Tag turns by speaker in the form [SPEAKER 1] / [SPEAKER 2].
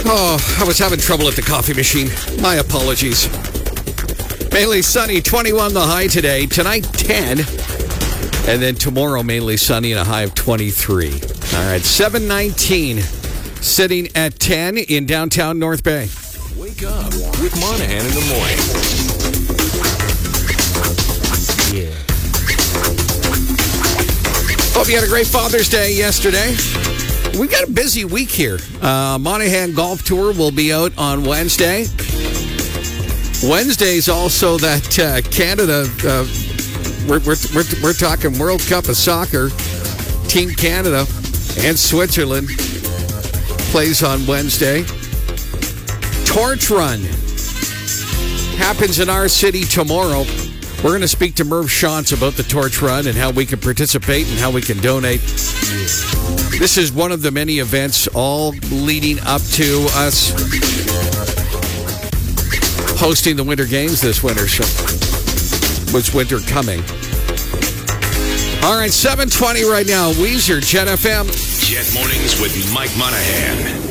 [SPEAKER 1] Oh, I was having trouble at the coffee machine. My apologies. Mainly sunny, 21 the high today. Tonight, 10. And then tomorrow, mainly sunny and a high of 23. All right, 7:19. Sitting at 10 in downtown North Bay.
[SPEAKER 2] Wake up with Monahan in the morning.
[SPEAKER 1] Yeah. Hope you had a great Father's Day yesterday. We've got a busy week here. Monahan Golf Tour will be out on Wednesday. Wednesday's also that Canada. We're talking World Cup of Soccer. Team Canada and Switzerland plays on Wednesday. Torch Run happens in our city tomorrow. We're going to speak to Merv Shantz about the Torch Run and how we can participate and how we can donate. This is one of the many events all leading up to us hosting the Winter Games this winter. So, was winter coming? All right, 7:20 right now. Weezer, Jet FM.
[SPEAKER 2] Jet Mornings with Mike Monahan.